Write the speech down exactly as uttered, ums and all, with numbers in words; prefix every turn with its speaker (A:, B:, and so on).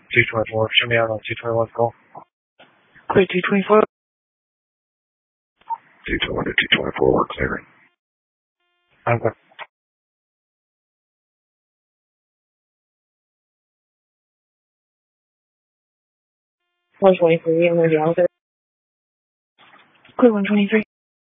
A: T twenty-four, show me out on T twenty-one call.
B: Clear T twenty-four.
A: T twenty-one to T twenty-four, we're clearing. Okay.
B: one twenty-three, I'm going to be out there. Clear one twenty-three.